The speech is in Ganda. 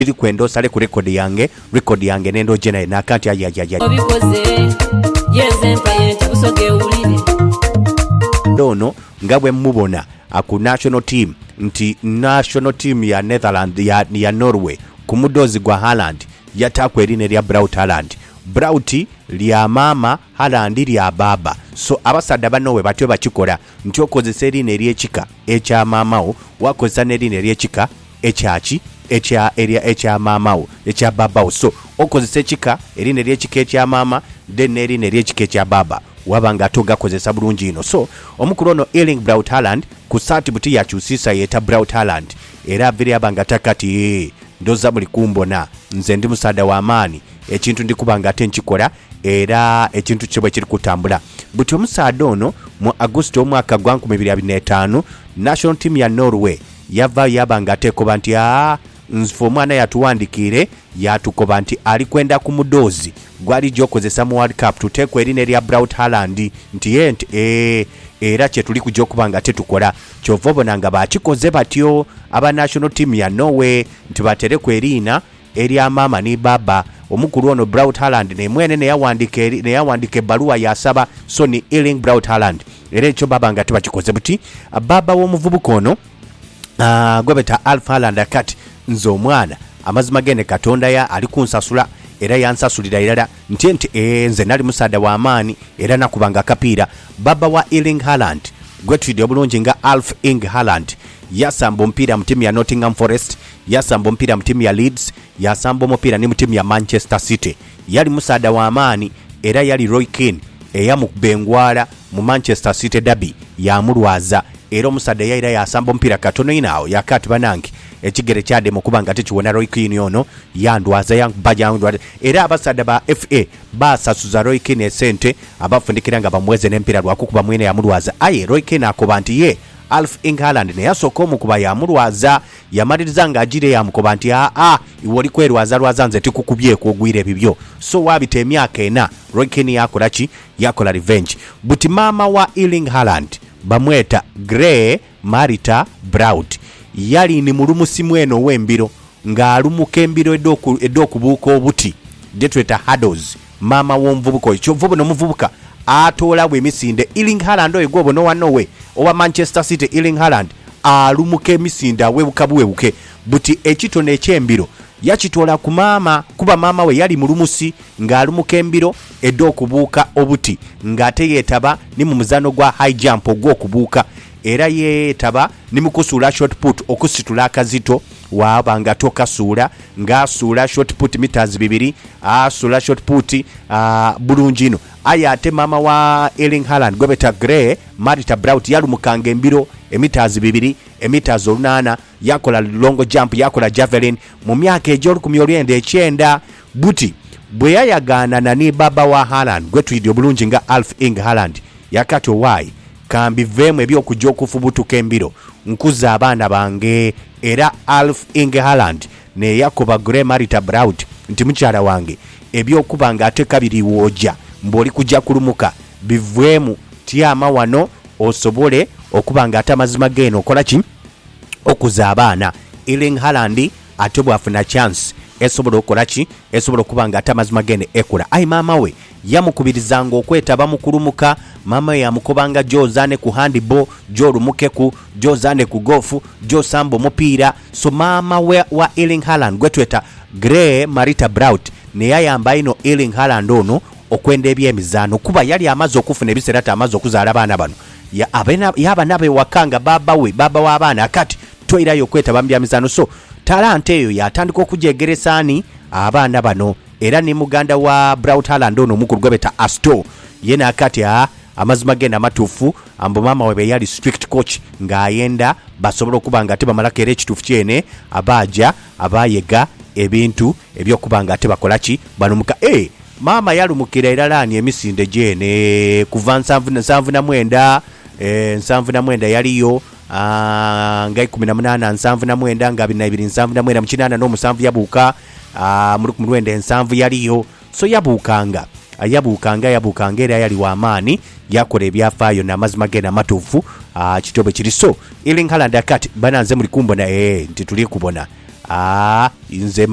iri kwendo sale ku record yange nendo jena na kanti ya obikoze yeze mpaye kusoge ulire dono ngabwe mubona aku national team nti national team ya Netherlands ya Norway kumudozi gwa Haaland yatakwe erine lya Braut Haaland Braut lya mama Haaland lya baba so abasada banowe batyo bakikola nti okozesa erine ly'ekika ekya mamawo wakozesa n'erine ly'ekika ekyachi ekya mamawo ekya babawo so okozesa ekika erine ly'ekika ekya mama then erine ly'ekika ekya baba wabanga toga kozesa bulungi ino so omukulu ono Erling Braut Haaland ku sati buti yakyusisa yeta Braut Haaland era vili abanga takati ndoza muli kumbona nze ndi musada wa amaani ekintu ndikubanga ate nkikola era ekintu kibwe kiri kutambula buti omusada ono mu Agusto omwaka gwa 2025 national team ya Norway yava yabanga atekoba nti nzifo omwana yatuwandikire yatukoba nti ali kwenda ku mudozi gwali jokozesa mu World Cup tutekwe erine lya Braut Haaland nti era kye tuli kujja okubanga tetukola kyova obonanga bakikoze batyo aba national team ya Norway nti baterekwe erina erya mama ni baba omukulu ono Braut Haaland nemwene neyawandika ebbaluwa yasaba so ni Erling Braut Haaland era ekyo babanga tebakikoze buti baba w'omuvubuka ono gwebeta Alpha Haaland akati nze omwana amazima gene katonda ya ali kunsasula era yansasulira irala nti nze nali musada wa amaani era nakubanga kapiira baba wa Erling Haaland gwetwidde obulungi nga Alf Inge Haaland yasamba omupiira mu timu ya Nottingham Forest yasamba omupiira mu timu ya Leeds yasamba omupiira ne mu timu ya Manchester City yali musada wa amaani era yali Roy Keane eyamubengwala mu Manchester City derby yamulwaza era omusada yaira yasamba omupiira katono inaawo yakati banange ekigere kyade mukubanga tekiwona Roy Keane ono yandwaza yangbaja era abasada ba FA basasuza Roy Keane esente abafundikira nga bamweze n'empira lwakukuba mwene yamulwaza aye Roy Keane akoba nti ye Alf Inge Haaland ne yasooka omukuba yamulwaza yamaliriza nga agire yamukoba nti iwoli kwerwaza nze tikukubyeko ogwire ebibyo so wabita emyaka ena Roy Keane yakola revenge buti mama wa Erling Haaland bamweta Gray Marita Braut yali ni mulumusi mweno w'embiro ng'alumuka embiro ed'okubuuka obuti detweta hurdles mama w'omuvubuka ekyovubu n'omuvubuka atoola bw'emisinde Erling Haaland oyo gwobo nowe owa Manchester City Erling Haaland alumuka emisinde awebuke buti ekitono ekyembiro yakitoola ku maama kuba maama we yali mulumusi ng'alumuka embiro ed'okubuuka obuti ng'ate yeetaba ni mu muzano gwa high jump ogw'okubuuka era yeetaba ni mukusuula short put okusitula akazito wabanga tokasuula ng'asuula short put meters 2 asuula short put bulungi ino aye ate maama wa Erling Haaland gwebeta Gray Marita Braut yalumukanga embiro meters 2 meters 8 yakola long jump yakola javelin mu myaka egy'olukumi buti bwe yayagaana nani baba wa Haaland gwetwidde obulungi nga Alf Inge Haaland yakati owaayi kambivemu ebyokujja okufubutuka embiro nkuza abaana bange era Alf Inge Haaland ne yakoba Gray Marita Braut nti mukyala wange ebyokuba nga ate kabiri wooja mboli kujja kulumuka bivemu tyama wano osobole okuba nga ate amazima geno okola ki okuza abaana Erling Haaland ate bwafuna chance esobola okukola ki esobola okuba nga ate amazima gene ekola ayi maama we yamukubirizanga okwetaba mu kulumuka maama we yamukobanga gyozane ku handball gyolumukeku gyozane ku golfu gyosamba omupiira so maama we wa Erling Haaland gwetweta Gray Marita Braut ne yayamba ino Erling Haaland ono okwenda ebyemizaano kuba yali amaze okufuna ebiseera ate amaze okuzaala abaana bano yaba nabe wakanga baba w'abaana akati toirayo okwetaba mu byamizaano so talanta eyo yatandika okujyegeresaani abaana bano era ne muganda wa Braut Haaland ono omukulu gwebeta Asto yena akati amazima genda matuufu ambo maama we yali strict coach ng'ayenda basobola okuba nga ate bamalako era ekituufu kyene abayega ebintu ebyokuba nga ate bakola ki balumuka maama yalumukira era laani emisinde gyene kuva 7 yaliyo nga 18 7 nga 2 7 n'omusanvu yabuuka mu 7 yaliyo so yabuukanga era yali w'amaani yakola ebyafaayo n'amazima ge n'amatuufu kitobe kiri so Erling Haaland akati bananze muli kumbona nti tuli kubona nze